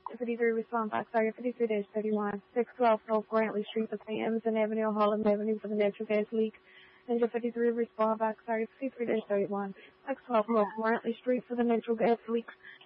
53 respond back, sorry, 53-31, 612 North Grantley Street between Emerson Avenue, Holland Avenue for the natural gas leak. Ninja 53 respond back, sorry, 53-31, 612 North Grantley Street for the natural gas leak.